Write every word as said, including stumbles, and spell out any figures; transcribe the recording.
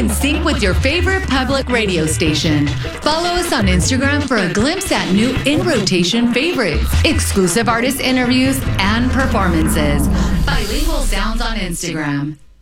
in sync with your favorite public radio station. Follow us on Instagram for a glimpse at new in-rotation favorites, exclusive artist interviews, and performances. Bilingual Sounds on Instagram.